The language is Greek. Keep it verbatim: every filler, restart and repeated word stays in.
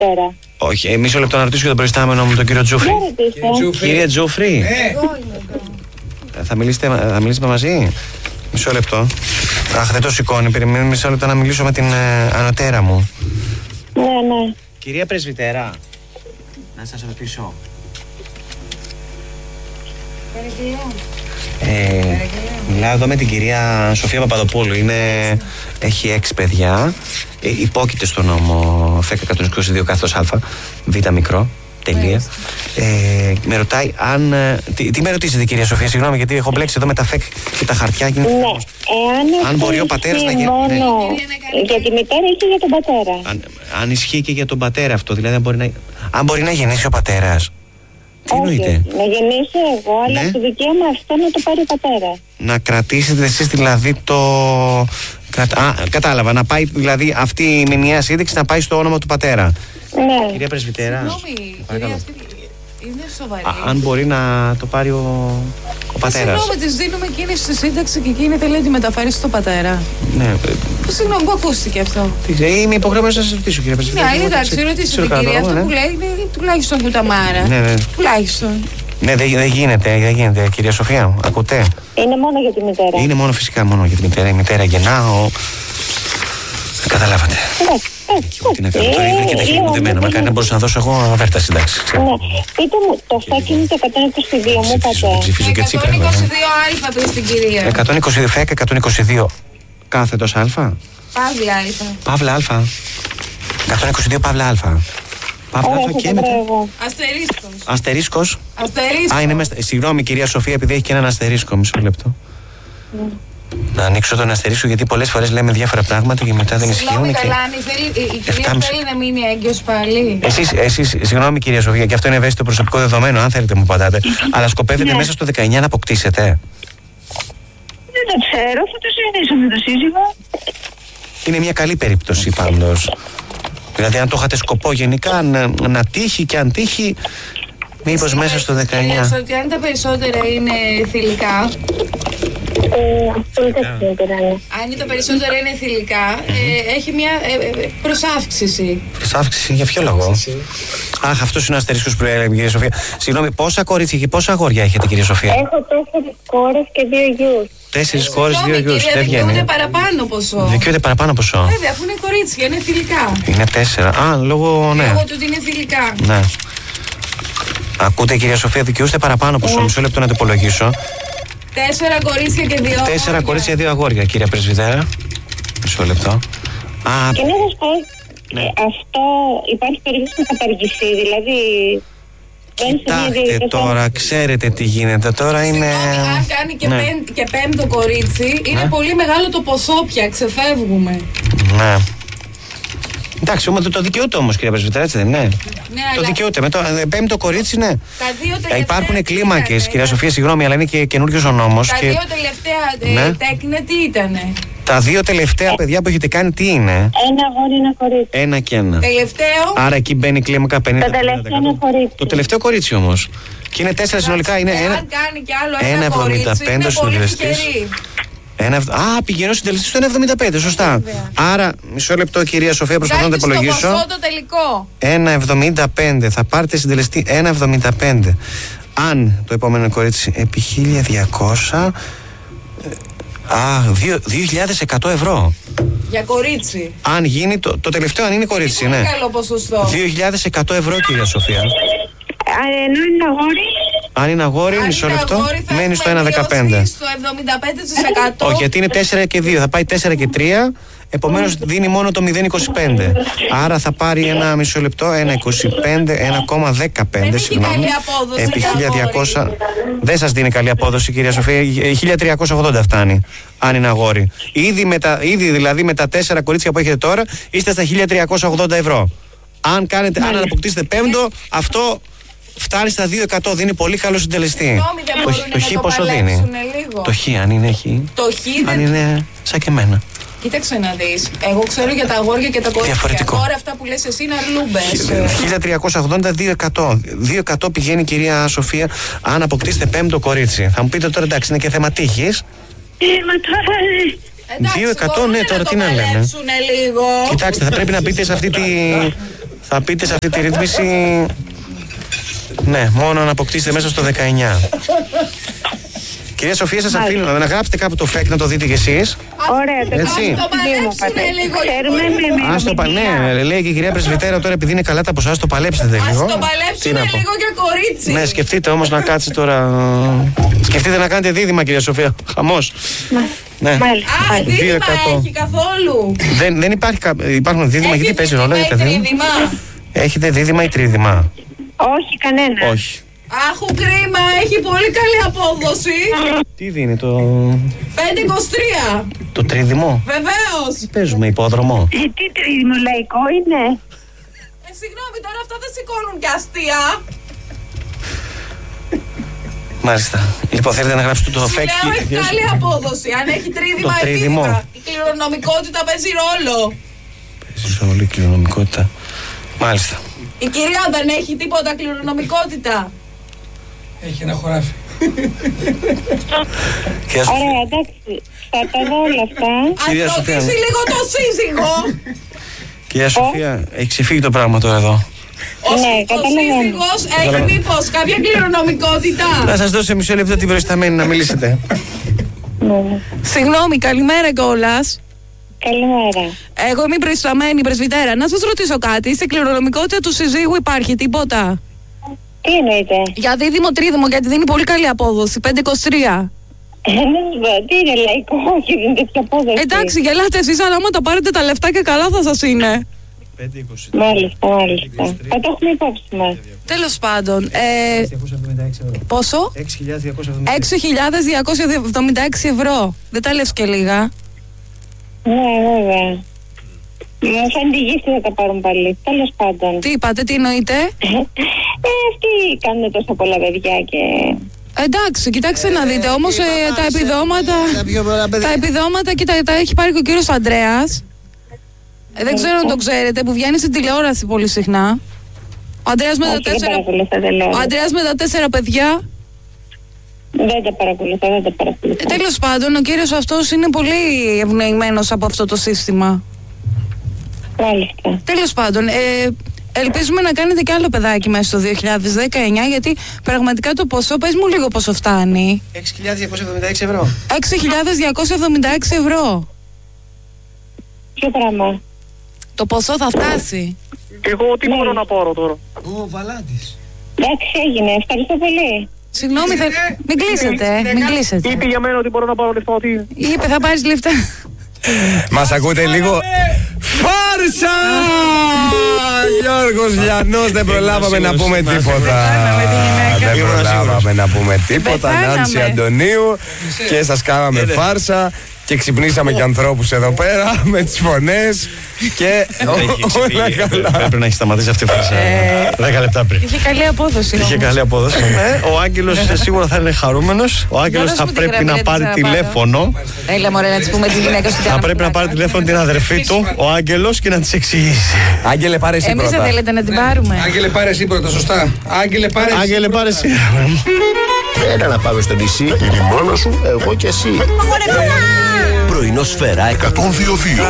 πατέρα. Όχι, ε, μισό λεπτό να ρωτήσω για τον προϊστάμενο μου, τον κύριο Τζούφρι. Κύριε Τζούφρι, ε, θα, μιλήσετε, θα μιλήσουμε μαζί. Μισό λεπτό. Αχ, δεν το σηκώνει. Περιμένουμε μισό λεπτό να μιλήσω με την ε, ανωτέρα μου. Ναι, ναι. Κυρία Πρεσβυτέρα, να σας ρωτήσω. Ε, μιλάω εδώ με την κυρία Σοφία Παπαδοπούλου. Είναι, έχει έξι παιδιά. Ε, υπόκειται στο νόμο ΦΕΚ εκατόν είκοσι δύο κάθετος Α, Β μικρό. Τελεία. Ε, με ρωτάει αν. Τι, τι με ρωτήσετε, κυρία Σοφία, συγγνώμη, γιατί έχω μπλέξει εδώ με τα ΦΕΚ και τα χαρτιά. Και... Ναι, εάν αν μπορεί ο πατέρας να γίνει. Μόνο ναι. για τη μητέρα ή και για τον πατέρα. Αν, αν ισχύει και για τον πατέρα αυτό, δηλαδή αν μπορεί να, αν μπορεί να γεννήσει ο πατέρας. Τι εννοείται? Να γεννήσω εγώ, αλλά ναι. το δικαίωμα αυτό να το πάρει ο πατέρα. Να κρατήσετε εσείς δηλαδή το. Α, κατάλαβα, να πάει δηλαδή αυτή η μηνιαία σύνδεξη να πάει στο όνομα του πατέρα. Ναι. Κυρία Πρεσβυτέρα. Συγγνώμη, κυρία, αυτή είναι σοβαρή. Α, αν μπορεί να το πάρει ο, ο πατέρας. Συγγνώμη, της δίνουμε εκείνη στη σύνταξη και εκείνη θέλει να τη μεταφέρει στον πατέρα. Ναι. Συγγνώμη, πού ακούστηκε αυτό? Είμαι υποχρεωμένος να σας ρωτήσω, κύριε Πρεσβυτέρα. Ναι, εντάξει, ρωτήστε την κυρία. Αυτό που λέει είναι τουλάχιστον κουταμάρα. Ναι, ναι. Τουλάχιστον. Ναι, δεν δε γίνεται, δεν γίνεται, κυρία Σοφία. Ακούτε? Είναι μόνο για τη μητέρα. Είναι μόνο φυσικά μόνο για τη μητέρα. Η μητέρα γεννά. Ο... Καταλάβατε. Ναι. Τι να κάνω τώρα, είναι και τα χέρια μου δεμένα. Μα κάνει να μπορούσα να δώσω εγώ αβέρτα σύνταξη. Ναι. Πείτε μου, το ΦΕΚ είναι το εκατόν είκοσι δύο μου, πατέρα. Ψηφίζω και Τσίπρα. εκατόν είκοσι δύο Α πει στην κυρία. εκατόν είκοσι δύο ΦΕΚ, εκατόν είκοσι δύο κάθετος Α. Παύλα Α. Παύλα Α. εκατόν είκοσι δύο Παύλα Α. Παύλα Α και μετά. Αστερίσκος. Αστερίσκος. Αστερίσκος. Α, είναι μέσα. Συγγνώμη, κυρία Σοφία, επειδή έχει και έναν αστερίσκο. Μισό λεπτό. Να ανοίξω τον αστερίσκο, γιατί πολλές φορές λέμε διάφορα πράγματα και μετά δεν ισχύουν. Συγγνώμη, Καλάνη, η κυρία θέλει να μείνει έγκυος πάλι. Εσείς, εσείς, συγγνώμη κυρία Σοφία, και αυτό είναι ευαίσθητο προσωπικό δεδομένο, αν θέλετε μου πατάτε. Αλλά σκοπεύετε μέσα στο δεκαεννιά να αποκτήσετε? Δεν το ξέρω, θα το συζητήσω με τον σύζυγο. Είναι μια καλή περίπτωση πάντως. Δηλαδή, αν το είχατε σκοπό γενικά να, να τύχει και αν τύχει, μήπως μέσα στο δεκαεννιά. Κυρία, ότι αν τα περισσότερα είναι θηλυκά. Αν τα περισσότερα είναι θηλυκά, ε, έχει μια ε, προσάυξηση. Προσάυξηση, για ποιο λόγο? Αχ, αυτός είναι ο αστερίσκος που έλεγε, κυρία Σοφία. Συγγνώμη, πόσα κορίτσια και πόσα αγόρια έχετε, κυρία Σοφία? Έχω τέσσερις κόρες και δύο γιους. Τέσσερις κόρες, δύο γιους. Δεν βγαίνει. Δικαιούνται παραπάνω ποσό. Δικαιούνται παραπάνω ποσό. Βέβαια, αφού είναι κορίτσια, είναι θηλυκά. Είναι τέσσερα. Α, λόγω, ναι. Λόγω του ότι είναι θηλυκά. Ναι. Ακούτε, κυρία Σοφία, δικαιούστε παραπάνω ποσό. Μισό λεπτό να το υπολογίσω. Τέσσερα κορίτσια και δύο. Τέσσερα κορίτσια, δύο αγόρια, κυρία Πρεσβυτέρα. Μισό λεπτό. Α, και να σας πω, ναι. αυτό υπάρχει περίπτωση να καταργηθεί, δηλαδή. Κοιτάξτε τώρα, ξέρετε τι γίνεται. Τώρα είναι. Συγγνώμη, αν κάνει και, ναι. πέμπ, και πέμπτο κορίτσι, είναι ναι. πολύ μεγάλο το ποσό πια, ξεφεύγουμε. Ναι. Εντάξει, όμως το δικαιούται όμως, κυρία Πρεσβυτέρα, έτσι δεν είναι? Ναι, το αλλά... δικαιούται. Με το πέμπτο κορίτσι, ναι. Τα δύο τελευταία υπάρχουν κλίμακες, κυρία ήταν, Σοφία, συγγνώμη, αλλά είναι και καινούριος ο νόμος. Τα και... δύο τελευταία ναι. ε, τέκνα τι ήτανε? Τα δύο τελευταία παιδιά που έχετε κάνει τι είναι? Ένα αγόρι, ένα κορίτσι. Ένα και ένα. Τελευταίο. Άρα εκεί μπαίνει η κλίμακα πενήντα. Το τελευταίο είναι κορίτσι. Το τελευταίο κορίτσι όμως. Και είναι τέσσερα συνολικά. Είναι ένα, ένα. αν κάνει κι άλλο ένα, ένα κορίτσι, είναι πολύ τυχερή. Ένα, α, πηγαίνω συντελεστή στο ένα εβδομήντα πέντε, σωστά. Βέβαια. Άρα, μισό λεπτό, κυρία Σοφία, προσπαθώ να το υπολογίσω. Στο ποσό το τελικό. ένα εβδομήντα πέντε, θα πάρετε συντελεστή ένα εβδομήντα πέντε. Αν το επόμενο κορίτσι επί χίλια διακόσια. Α, δύο χιλιάδες εκατό ευρώ. Για κορίτσι. Αν γίνει το, το τελευταίο, αν είναι κορίτσι, είναι ναι. Καλό ποσοστό. δύο χιλιάδες εκατό ευρώ, κυρία Σοφία. Ενώ είναι αγόρι. Αν είναι αγόρι, Αν μισό είναι λεπτό, αγόρι, θα μένει στο έχουμε ένα δεκαπέντε. μειώσει στο εβδομήντα πέντε τοις εκατό. Όχι, γιατί είναι τέσσερα και δύο. Θα πάει τέσσερα και τρία. Επομένως δίνει μόνο το μηδέν κόμμα είκοσι πέντε. Άρα θα πάρει ένα μισό λεπτό, ένα είκοσι πέντε, ένα κόμμα δεκαπέντε. Συγγνώμη. Επί χίλια διακόσια. Δεν σας δίνει καλή απόδοση, κυρία Σοφία. χίλια τριακόσια ογδόντα φτάνει. Αν είναι αγόρι. Ήδη, με τα, ήδη δηλαδή με τα τέσσερα κορίτσια που έχετε τώρα είστε στα χίλια τριακόσια ογδόντα ευρώ. Αν, κάνετε, αν αποκτήσετε πέμπτο, αυτό φτάνει στα δύο εκατό. Δίνει πολύ καλό συντελεστή. Το, το χ πόσο δίνει? Λίγο. Το χ, αν είναι χ. Το χ αν είναι σαν και εμένα. Κοίταξε να δεις. Εγώ ξέρω για τα αγόρια και τα κορίτσια. Διαφορετικό. Τώρα αυτά που λες εσύ είναι αρλούμπες. χίλια τριακόσια ογδόντα, δύο εκατό. δύο εκατό πηγαίνει, κυρία Σοφία, αν αποκτήσετε πέμπτο κορίτσι. Θα μου πείτε τώρα, εντάξει, είναι και θέμα τύχης. δύο εκατό, ναι, τώρα τι να λέμε. Λίγο. Κοιτάξτε, θα πρέπει να μπείτε σε αυτή τη. Θα πείτε σε αυτή τη ρύθμιση. Ναι, μόνο αν αποκτήσετε μέσα στο δεκαεννιά. Κυρία Σοφία, σας αφήνω να γράψετε κάπου το φεκ να το δείτε κι εσείς. Ωραία, έτσι. Ας το παλέψουνε λίγο. Ξέρουμε με Ας το πα... Ναι, λέει και η κυρία Πρεσβυτέρα τώρα, επειδή είναι καλά τα ποσά, ας το παλέψετε Ας λίγο. το παλέψουνε λίγο για κορίτσι. Ναι, σκεφτείτε όμως να κάτσετε τώρα. Σκεφτείτε να κάνετε δίδυμα, κυρία Σοφία. Χαμός. Ναι. Α, δίδυμα δύο εκατό. έχει καθόλου. Δεν, δεν υπάρχει, κα- υπάρχουν δίδυμα, γιατί παίζει ρόλο για τα Έχετε δίδυμα. δίδυμα. Έχετε δίδυμα ή τρίδυμα? Όχι, κανένα. Όχι. Άχου κρίμα, έχει πολύ καλή απόδοση. Τι δίνει το. πέντε είκοσι τρία. το τρίδυμο? Βεβαίως. Τι παίζουμε, υπόδρομο? Ε, τι τρίδημο λαϊκό είναι. Ε, συγγνώμη, τώρα αυτά δεν σηκώνουν και αστεία. Μάλιστα. Λοιπόν, θέλετε να γράψετε το φεκ? Λέω έχει καλή απόδοση. Αν έχει τρίδημα Το ή τρίδημο. δίδυμα. Η κληρονομικότητα παίζει ρόλο. Παίζει όλη η κληρονομικότητα. Μάλιστα. Η κυρία δεν έχει τίποτα κληρονομικότητα. Έχει ένα χωράφι. Κυρία Σοφία. Ωραία, εντάξει. Θα τα δω όλα αυτά. Κυρία Ας Σοφία. ρωτήσει λίγο το σύζυγο. Κυρία Σοφία, έχει ξεφύγει το πράγμα τώρα εδώ. Ο, Ναι, σύ- ο καταλαβαίνω. σύζυγος έχει μήπως κάποια κληρονομικότητα. Να σας δώσω μισό λεπτό την προϊσταμένη να μιλήσετε. Ναι. Συγγνώμη, καλημέρα κιόλας. Καλημέρα. Εγώ είμαι η προϊσταμένη πρεσβυτέρα. Να σας ρωτήσω κάτι. Στην κληρονομικότητα του συζύγου υπάρχει τίποτα? Τι εννοείτε? Για δίδυμο τρίδυμο, γιατί δίνει πολύ καλή απόδοση. πέντε είκοσι τρία. Ε, να σου πω, τι είναι λαϊκό, όχι, δεν είναι τέτοια απόδοση. Εντάξει, γελάτε εσείς, αλλά άμα τα πάρετε τα λεφτά και καλά θα σας είναι. πέντε είκοσι. Μάλιστα, μάλιστα. Θα το έχουμε υπόψη μας. Τέλος πάντων, ε, πόσο? έξι χιλιάδες διακόσια εβδομήντα έξι. έξι χιλιάδες διακόσια εβδομήντα έξι ευρώ. Δεν τα λες και λίγα. Ναι, βέβαια. Μα σαν τη γύση θα τα πάρουν πάλι. Τέλος πάντων. Τι είπατε, τι εννοείτε? Ε, αυτοί κάνουν τόσα πολλά παιδιά και... Εντάξει, κοιτάξτε να δείτε, όμως ε, τα επιδόματα, τα επιδόματα και τα, τα έχει πάρει και ο κύριος Ανδρέας. Ε, δεν ξέρω αν το ξέρετε, που βγαίνει στην τηλεόραση πολύ συχνά. Ο Ανδρέας με τα Όχι, δεν τέσσερα, παρακολουθώ, δεν λέω. ο Ανδρέας με τα τέσσερα παιδιά. Δεν τα παρακολουθώ, δεν τα παρακολουθώ. Ε, τέλος πάντων, ο κύριος αυτός είναι πολύ ευνοημένος από αυτό το σύστημα. Μάλιστα. Τέλος πάντων, ε, ελπίζουμε να κάνετε κι άλλο παιδάκι μέσα στο δύο χιλιάδες δεκαεννιά, γιατί πραγματικά το ποσό, πες μου λίγο πόσο φτάνει. έξι χιλιάδες διακόσια εβδομήντα έξι ευρώ. έξι χιλιάδες διακόσια εβδομήντα έξι ευρώ. Ποιο πράγμα? Το ποσό θα φτάσει. Εγώ τι μπορώ να πάρω τώρα? Ο Βαλάντης. Εντάξει, έγινε. Ευχαριστώ πολύ. Συγγνώμη, θα... μην κλείσετε, μην κλείσετε. Είπε για μένα ότι μπορώ να πάρω λεφτά, ότι... Είπε, θα πάρεις λεφτά. Μας ακούτε λίγο? Φάρσα! Γιώργος Λιανός, δεν προλάβαμε να πούμε τίποτα. Δεν προλάβαμε να πούμε τίποτα. Πεθάναμε. Νάνση Αντωνίου και σας κάναμε φάρσα. Και ξυπνήσαμε και ανθρώπους εδώ πέρα με τις φωνές και όλα καλά. Πρέπει να έχει σταματήσει αυτή η φάση. Δέκα λεπτά πριν. Είχε καλή απόδοση. Είχε όμως. καλή απόδοση. Ε, Ο Άγγελος σίγουρα θα είναι χαρούμενος. Ο Άγγελος δώσ' θα μου τη πρέπει γραμμή, να δεν πάρει την ξαναπάρω. τηλέφωνο. Έλα μωρέ, να της πούμε τη γυναίκα σου. Θα πρέπει να πάρει τηλέφωνο την αδερφή του, ο Άγγελος, και να της εξηγήσει. Άγγελε, πάρε εσύ Εμείς δεν πρώτα. θέλετε να την πάρουμε. Άγγελε, πάρε εσύ πρώτα, σωστά. Άγγελε, πάρε εσύ. Άγγελε, πάρε εσύ. Έλα να πάμε στο νησί. Μόνος σου, εγώ και εσύ. Πρωινό σφαίρα εκατόν δύο δύο.